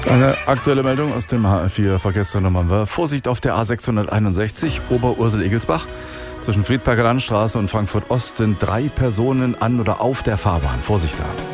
Eine aktuelle Meldung aus dem HR4 Verkehrsnummer. Vorsicht auf der A661 Oberursel-Egelsbach. Zwischen Friedberger Landstraße und Frankfurt Ost sind 3 Personen an oder auf der Fahrbahn. Vorsicht da.